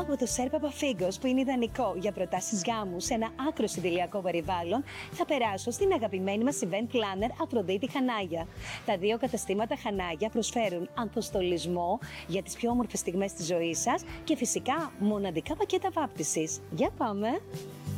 Από το Σέρ Παπαφίγκος, που είναι ιδανικό για προτάσεις γάμου σε ένα άκρως ιδηλιακό περιβάλλον, θα περάσω στην αγαπημένη μας event planner Αφροδίτη Χανάγια. Τα δύο καταστήματα Χανάγια προσφέρουν ανθοστολισμό για τις πιο όμορφες στιγμές της ζωής σας και φυσικά μοναδικά πακέτα βάπτισης. Για πάμε!